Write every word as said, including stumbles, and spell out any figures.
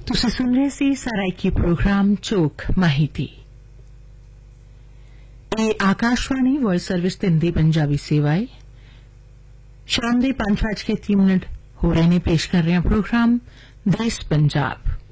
ਤੁਸੀਂ ਸੁਣ ਰਹੇ ਸੀ ਸਰਾਇਕੀ ਪ੍ਰੋਗਰਾਮ ਚੋਕ ਮਾਹਿਤੀ। ਇਹ ਆਕਾਸ਼ਵਾਣੀ ਵॉइस ਸਰਵਿਸ ਤੇ ਹਿੰਦੀ ਪੰਜਾਬੀ ਸੇਵਾएं ਸ਼ਾਮ ਦੇ ਪੰਜ ਵੱਜ ਕੇ ਤੀਹ ਮਿੰਟ ਹੋ ਰਹੇ ਨੇ। ਪੇਸ਼ ਕਰ ਰਹੇ ਹਾਂ ਪ੍ਰੋਗਰਾਮ ਦੇਸ਼ ਪੰਜਾਬ।